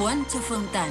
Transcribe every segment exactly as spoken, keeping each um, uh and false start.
Juancho Fontán.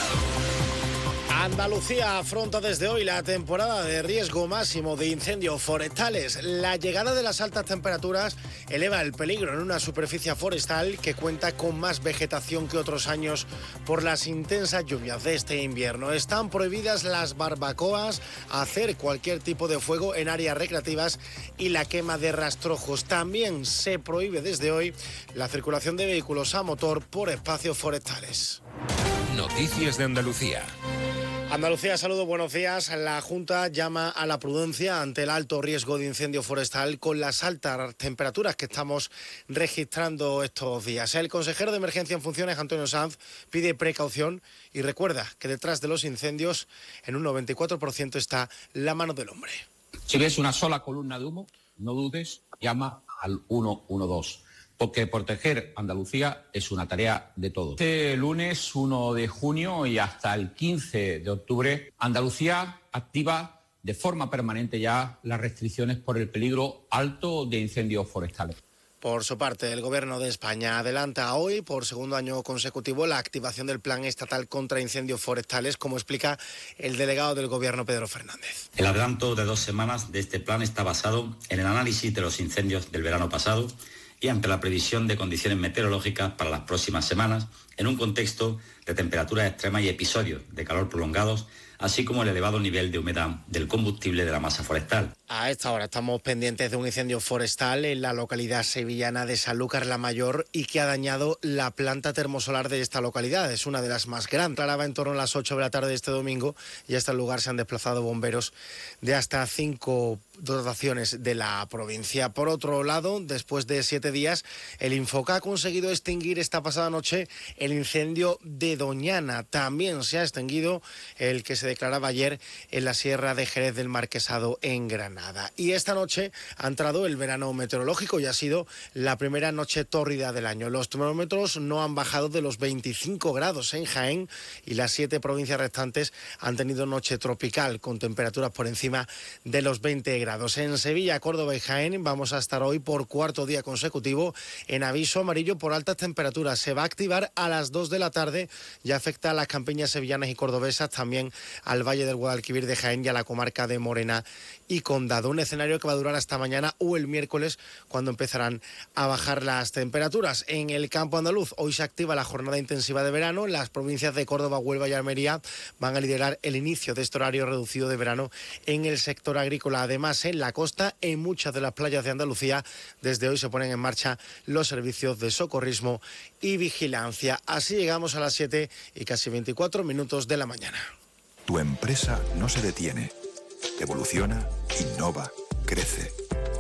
Andalucía afronta desde hoy la temporada de riesgo máximo de incendios forestales. La llegada de las altas temperaturas eleva el peligro en una superficie forestal que cuenta con más vegetación que otros años por las intensas lluvias de este invierno. Están prohibidas las barbacoas, hacer cualquier tipo de fuego en áreas recreativas y la quema de rastrojos. También se prohíbe desde hoy la circulación de vehículos a motor por espacios forestales. Noticias de Andalucía. Andalucía, saludos, buenos días. La Junta llama a la prudencia ante el alto riesgo de incendio forestal con las altas temperaturas que estamos registrando estos días. El consejero de Emergencia en Funciones, Antonio Sanz, pide precaución y recuerda que detrás de los incendios, en un noventa y cuatro por ciento está la mano del hombre. Si ves una sola columna de humo, no dudes, llama al uno uno dos. Porque proteger Andalucía es una tarea de todos. Este lunes uno de junio y hasta el quince de octubre, Andalucía activa de forma permanente ya las restricciones por el peligro alto de incendios forestales. Por su parte, el Gobierno de España adelanta hoy, por segundo año consecutivo, la activación del Plan Estatal contra Incendios Forestales, como explica el delegado del Gobierno, Pedro Fernández. El adelanto de dos semanas de este plan está basado en el análisis de los incendios del verano pasado y ante la previsión de condiciones meteorológicas para las próximas semanas, en un contexto de temperaturas extremas y episodios de calor prolongados, así como el elevado nivel de humedad del combustible de la masa forestal. A esta hora estamos pendientes de un incendio forestal en la localidad sevillana de Sanlúcar la Mayor y que ha dañado la planta termosolar de esta localidad. Es una de las más grandes. Claraba en torno a las ocho de la tarde de este domingo y hasta el lugar se han desplazado bomberos de hasta cinco dotaciones de la provincia. Por otro lado, después de siete días, el Infoca ha conseguido extinguir esta pasada noche el incendio de Doñana. También se ha extinguido el que se declaraba ayer en la Sierra de Jerez del Marquesado en Granada. Y esta noche ha entrado el verano meteorológico y ha sido la primera noche tórrida del año. Los termómetros no han bajado de los veinticinco grados en Jaén y las siete provincias restantes han tenido noche tropical con temperaturas por encima de los veinte grados. En Sevilla, Córdoba y Jaén vamos a estar hoy por cuarto día consecutivo en aviso amarillo por altas temperaturas. Se va a activar a las dos de la tarde y afecta a las campiñas sevillanas y cordobesas, también al Valle del Guadalquivir de Jaén y a la comarca de Morena y Condado. Un escenario que va a durar hasta mañana o el miércoles, cuando empezarán a bajar las temperaturas. En el campo andaluz, hoy se activa la jornada intensiva de verano. Las provincias de Córdoba, Huelva y Almería van a liderar el inicio de este horario reducido de verano en el sector agrícola. Además, en la costa, en muchas de las playas de Andalucía, desde hoy se ponen en marcha los servicios de socorrismo y vigilancia. Así llegamos a las siete y casi veinticuatro minutos de la mañana. Tu empresa no se detiene. Evoluciona, innova, crece.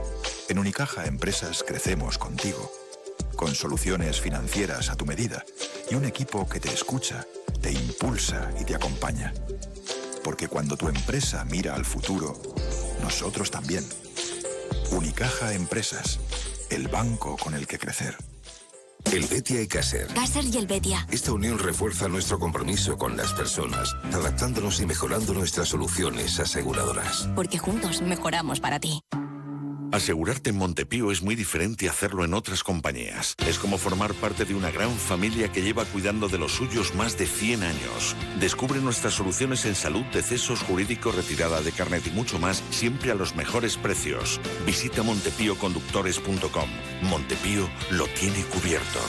En Unicaja Empresas crecemos contigo, con soluciones financieras a tu medida y un equipo que te escucha, te impulsa y te acompaña. Porque cuando tu empresa mira al futuro, nosotros también. Unicaja Empresas, el banco con el que crecer. El Betia y Caser. Caser y el Betia. Esta unión refuerza nuestro compromiso con las personas, adaptándonos y mejorando nuestras soluciones aseguradoras. Porque juntos mejoramos para ti. Asegurarte en Montepío es muy diferente a hacerlo en otras compañías. Es como formar parte de una gran familia que lleva cuidando de los suyos más de cien años. Descubre nuestras soluciones en salud, decesos, jurídico, retirada de carnet y mucho más, siempre a los mejores precios. Visita montepío conductores punto com. Montepío lo tiene cubierto.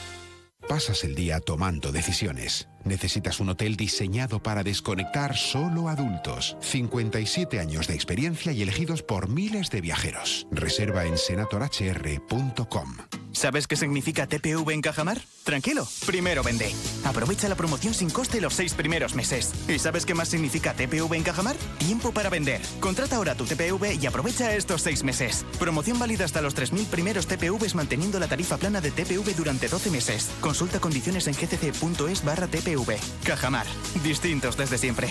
Pasas el día tomando decisiones. Necesitas un hotel diseñado para desconectar solo adultos. cincuenta y siete años de experiencia y elegidos por miles de viajeros. Reserva en senator h r punto com. ¿Sabes qué significa T P V en Cajamar? Tranquilo, primero vende. Aprovecha la promoción sin coste los seis primeros meses. ¿Y sabes qué más significa T P V en Cajamar? Tiempo para vender. Contrata ahora tu T P V y aprovecha estos seis meses. Promoción válida hasta los tres mil primeros T P Vs manteniendo la tarifa plana de T P V durante doce meses. Consulta condiciones en gcc.es barra T P V. Cajamar. Distintos desde siempre.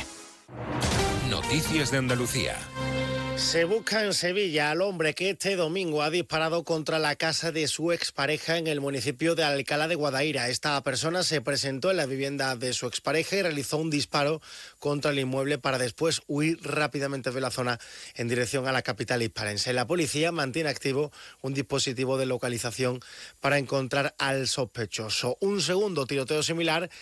Noticias de Andalucía. Se busca en Sevilla al hombre que este domingo ha disparado contra la casa de su expareja en el municipio de Alcalá de Guadaira. Esta persona se presentó en la vivienda de su expareja y realizó un disparo contra el inmueble para después huir rápidamente de la zona en dirección a la capital hispalense. La policía mantiene activo un dispositivo de localización para encontrar al sospechoso. Un segundo tiroteo similar